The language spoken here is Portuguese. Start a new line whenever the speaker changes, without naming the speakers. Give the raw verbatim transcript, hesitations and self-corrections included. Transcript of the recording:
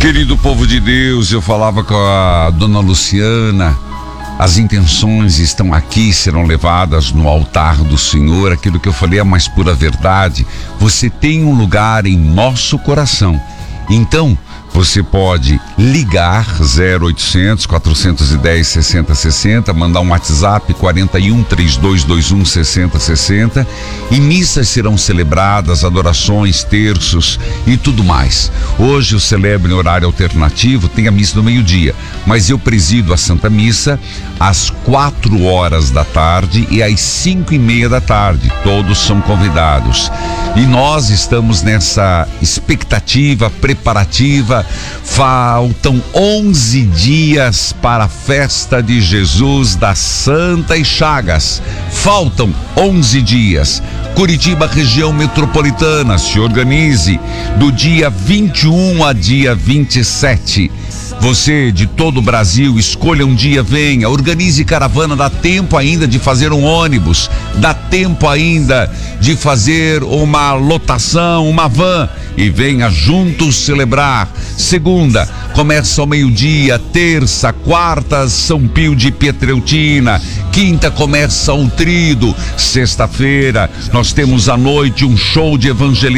Querido povo de Deus, eu falava com a dona Luciana, as intenções estão aqui, serão levadas no altar do Senhor. Aquilo que eu falei é a mais pura verdade. Você tem um lugar em nosso coração. Então, você pode ligar zero oitocentos, quatrocentos e dez, sessenta sessenta, mandar um WhatsApp quarenta e um, trinta e dois vinte e um, sessenta sessenta, e missas serão celebradas, adorações, terços e tudo mais. Hoje eu celebro em horário alternativo, tem a missa no meio-dia, mas eu presido a Santa Missa às quatro horas da tarde e às cinco e meia da tarde. Todos são convidados. E nós estamos nessa expectativa preparativa. Faltam onze dias para a festa de Jesus das Santas Chagas. Faltam onze dias. Curitiba, região metropolitana, se organize do dia vinte e um a dia vinte e sete. Você de todo o Brasil, escolha um dia, venha, organize caravana, dá tempo ainda de fazer um ônibus, dá tempo ainda de fazer uma lotação, uma van, e venha juntos celebrar. Segunda, começa ao meio-dia, terça, quarta, São Pio de Pietreutina, quinta começa o Trido, sexta-feira nós temos à noite um show de evangelização.